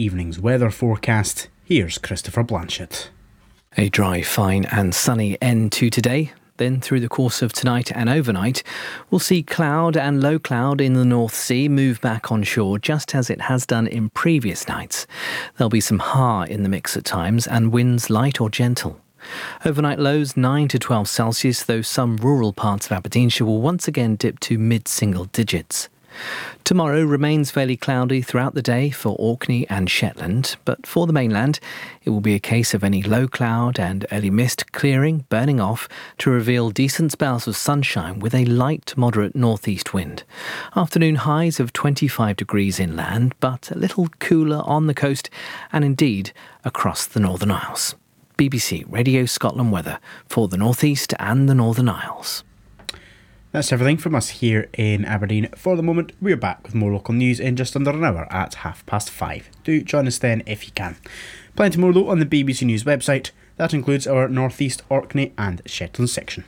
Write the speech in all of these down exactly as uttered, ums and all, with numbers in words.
evening's weather forecast. Here's Christopher Blanchett. A dry, fine and sunny end to today. Then through the course of tonight and overnight, we'll see cloud and low cloud in the North Sea move back on shore just as it has done in previous nights. There'll be some ha in the mix at times and winds light or gentle. Overnight lows nine to twelve Celsius, though some rural parts of Aberdeenshire will once again dip to mid-single digits. Tomorrow remains fairly cloudy throughout the day for Orkney and Shetland, but for the mainland it will be a case of any low cloud and early mist clearing, burning off to reveal decent spells of sunshine with a light to moderate northeast wind. Afternoon highs of twenty-five degrees inland, but a little cooler on the coast and indeed across the Northern Isles. B B C Radio Scotland weather for the northeast and the Northern Isles. That's everything from us here in Aberdeen. For the moment, we're back with more local news in just under an hour at half past five. Do join us then if you can. Plenty more though on the B B C News website. That includes our North East, Orkney and Shetland section.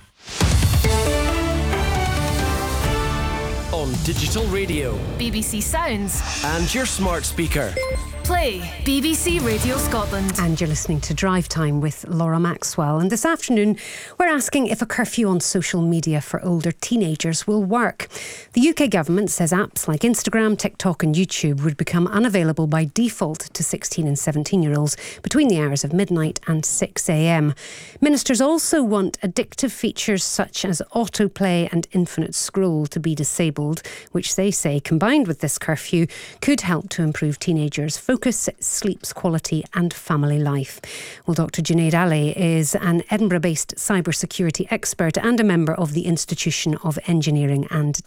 On digital radio, B B C Sounds and your smart speaker. Play B B C Radio Scotland. And you're listening to Drive Time with Laura Maxwell. And this afternoon, we're asking if a curfew on social media for older teenagers will work. The U K government says apps like Instagram, TikTok and YouTube would become unavailable by default to sixteen and seventeen-year-olds between the hours of midnight and six a.m. Ministers also want addictive features such as autoplay and infinite scroll to be disabled, which they say, combined with this curfew, could help to improve teenagers' focus, sleep's quality and family life. Well, Doctor Junaid Ali is an Edinburgh-based cybersecurity expert and a member of the Institution of Engineering and